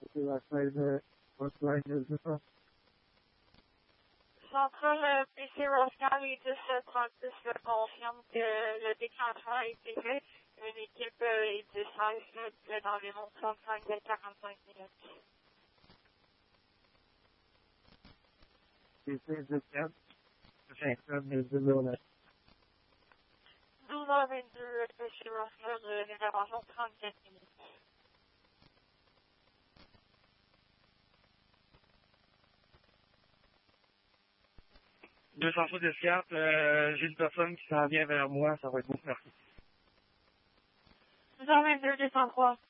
C'est la scène Roseline de ça. Central PC Roseline et 1036 confirme que le déclencheur a été fait. L'équipe est 16 dans les monts 35 de 45 minutes. PC 17, j'installe mes deux là. 12h22 PC Roseline, réservation 34 minutes. Deux chances d'escape, j'ai une personne qui s'en vient vers moi, ça va être beau, merci. 12h22 203.